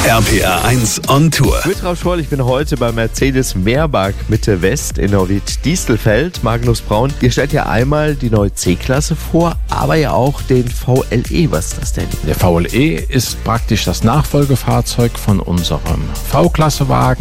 RPR 1 on Tour. Wiltraud Schorl, ich bin heute bei Mercedes Meerbach Mitte West in Neuwied-Diestelfeld. Magnus Braun, ihr stellt ja einmal die neue C-Klasse vor, aber ja auch den VLE. Was ist das denn? Der VLE ist praktisch das Nachfolgefahrzeug von unserem V-Klasse-Wagen.